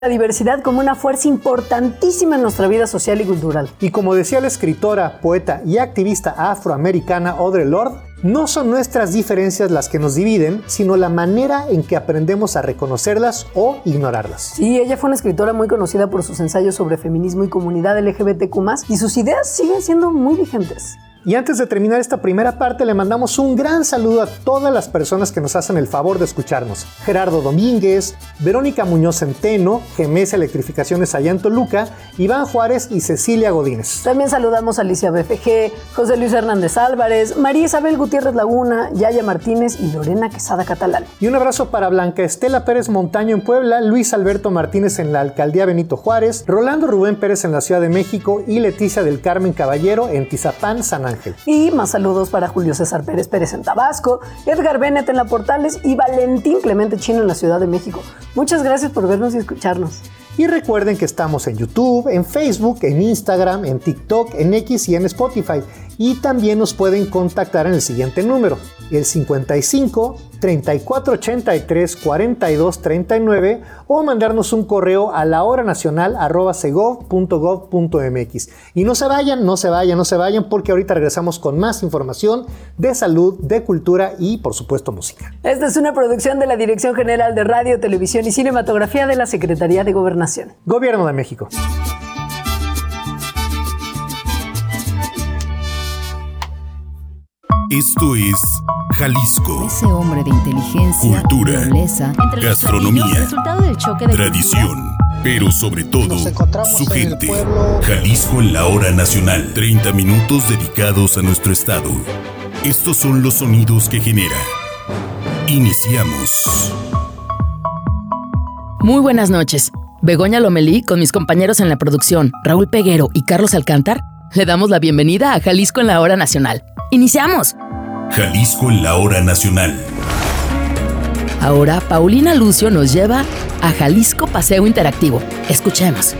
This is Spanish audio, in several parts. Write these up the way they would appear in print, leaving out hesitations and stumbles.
la diversidad como una fuerza importantísima en nuestra vida social y cultural. Y como decía la escritora, poeta y activista afroamericana Audre Lorde, no son nuestras diferencias las que nos dividen, sino la manera en que aprendemos a reconocerlas o ignorarlas. Sí, ella fue una escritora muy conocida por sus ensayos sobre feminismo y comunidad LGBTQ+, y sus ideas siguen siendo muy vigentes. Y antes de terminar esta primera parte, le mandamos un gran saludo a todas las personas que nos hacen el favor de escucharnos. Gerardo Domínguez, Verónica Muñoz Centeno, Gemesa Electrificaciones allá en Toluca, Iván Juárez y Cecilia Godínez. También saludamos a Alicia BFG, José Luis Hernández Álvarez, María Isabel Gutiérrez Laguna, Yaya Martínez y Lorena Quesada Catalán. Y un abrazo para Blanca Estela Pérez Montaño en Puebla, Luis Alberto Martínez en la Alcaldía Benito Juárez, Rolando Rubén Pérez en la Ciudad de México y Leticia del Carmen Caballero en Tizapán, San Ángel. Y más saludos para Julio César Pérez Pérez en Tabasco, Edgar Bennett en La Portales y Valentín Clemente Chino en la Ciudad de México. Muchas gracias por vernos y escucharnos. Y recuerden que estamos en YouTube, en Facebook, en Instagram, en TikTok, en X y en Spotify. Y también nos pueden contactar en el siguiente número, el 55 34 83 42 39, o mandarnos un correo a lahoranacional@segov.gov.mx. Y no se vayan, porque ahorita regresamos con más información de salud, de cultura y, por supuesto, música. Esta es una producción de la Dirección General de Radio, Televisión y Cinematografía de la Secretaría de Gobernación. Gobierno de México. Esto es Jalisco. Ese hombre de inteligencia, cultura, nobleza, gastronomía, tradición, pero sobre todo, su gente. Jalisco en la hora nacional. 30 minutos dedicados a nuestro estado. Estos son los sonidos que genera. Iniciamos. Muy buenas noches. Begoña Lomelí, con mis compañeros en la producción, Raúl Peguero y Carlos Alcántar, le damos la bienvenida a Jalisco en la hora nacional. ¡Iniciamos! Jalisco en la hora nacional. Ahora, Paulina Lucio nos lleva a Jalisco Paseo Interactivo. Escuchemos.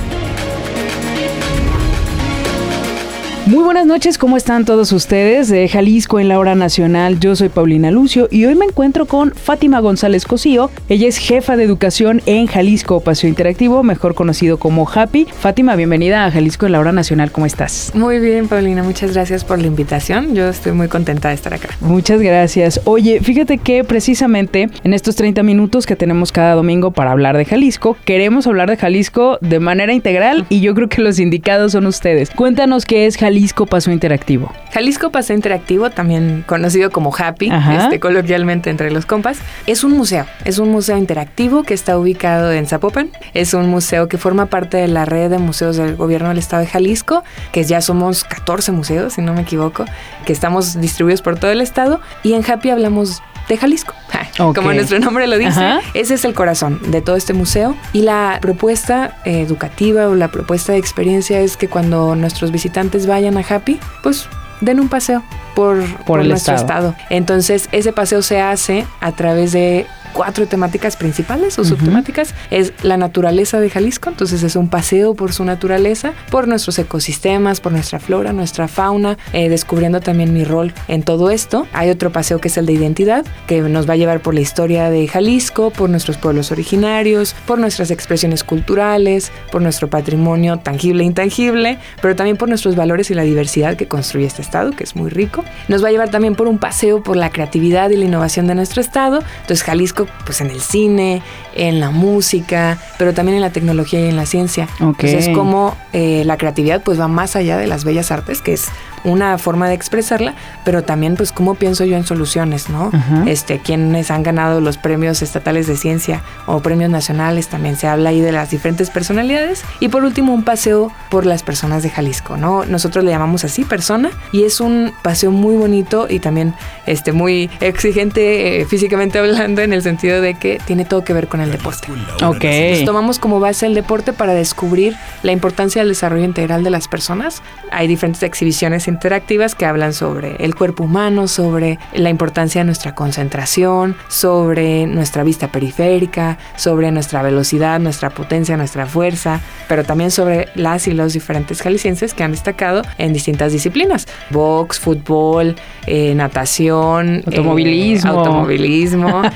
Muy buenas noches, ¿cómo están todos ustedes? De Jalisco en la hora nacional, yo soy Paulina Lucio y hoy me encuentro con Fátima González Cosío. Ella es jefa de educación en Jalisco Paseo Interactivo, mejor conocido como Happy. Fátima, bienvenida a Jalisco en la hora nacional, ¿cómo estás? Muy bien, Paulina, muchas gracias por la invitación. Yo estoy muy contenta de estar acá. Muchas gracias. Oye, fíjate que precisamente en estos 30 minutos que tenemos cada domingo para hablar de Jalisco, queremos hablar de Jalisco de manera integral y yo creo que los indicados son ustedes. Cuéntanos qué es Jalisco Paseo Interactivo. Jalisco Paseo Interactivo, también conocido como Happy, coloquialmente entre los compas, es un museo interactivo que está ubicado en Zapopan. Es un museo que forma parte de la red de museos del gobierno del estado de Jalisco, que ya somos 14 museos, si no me equivoco, que estamos distribuidos por todo el estado, y en Happy hablamos de Jalisco. Como nuestro nombre lo dice, ese es el corazón de todo este museo. Y la propuesta educativa o la propuesta de experiencia es que cuando nuestros visitantes vayan a Happy, pues den un paseo por nuestro estado. Entonces, ese paseo se hace a través de 4 temáticas principales o subtemáticas. Es la naturaleza de Jalisco, entonces es un paseo por su naturaleza, por nuestros ecosistemas, por nuestra flora, nuestra fauna, descubriendo también mi rol en todo esto. Hay otro paseo que es el de identidad, que nos va a llevar por la historia de Jalisco, por nuestros pueblos originarios, por nuestras expresiones culturales, por nuestro patrimonio tangible e intangible, pero también por nuestros valores y la diversidad que construye este estado, que es muy rico. Nos va a llevar también por un paseo por la creatividad y la innovación de nuestro estado. Entonces Jalisco, pues en el cine, en la música, pero también en la tecnología y en la ciencia. Entonces como la creatividad pues va más allá de las bellas artes, que es una forma de expresarla, pero también pues cómo pienso yo en soluciones, ¿no? Quienes han ganado los premios estatales de ciencia o premios nacionales, también se habla ahí de las diferentes personalidades. Y por último, un paseo por las personas de Jalisco, ¿no? Nosotros le llamamos así, persona, y es un paseo muy bonito y también muy exigente físicamente hablando, en el sentido de que tiene todo que ver con el deporte. Nos tomamos como base el deporte para descubrir la importancia del desarrollo integral de las personas. Hay diferentes exhibiciones interactivas que hablan sobre el cuerpo humano, sobre la importancia de nuestra concentración, sobre nuestra vista periférica, sobre nuestra velocidad, nuestra potencia, nuestra fuerza, pero también sobre las y los diferentes jaliscienses que han destacado en distintas disciplinas: box, fútbol, natación, automovilismo,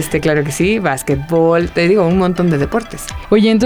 Claro que sí, básquetbol, te digo, un montón de deportes. Oye, entonces